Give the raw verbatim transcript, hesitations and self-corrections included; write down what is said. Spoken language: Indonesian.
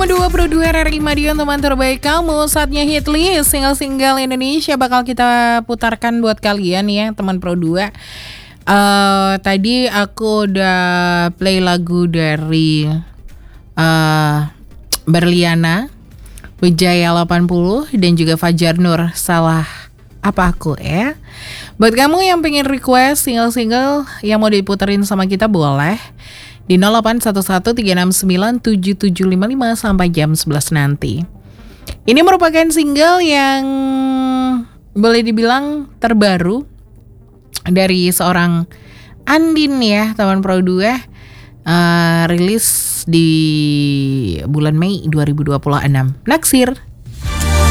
koma dua Pro dua R R I Madiun, teman terbaik kamu. Saatnya hit list single-single Indonesia bakal kita putarkan buat kalian ya, teman Pro dua. Uh, tadi aku udah play lagu dari uh, Berliana, Wijaya delapan puluh, dan juga Fajar Nur, Salah Apa Aku ya. Buat kamu yang pengen request single-single yang mau diputerin sama kita, boleh di nol delapan satu satu tiga enam sembilan tujuh tujuh lima lima sampai jam sebelas nanti. Ini merupakan single yang boleh dibilang terbaru dari seorang Andin ya, teman Pro dua. Uh, rilis di bulan Mei dua ribu dua puluh enam. Naksir.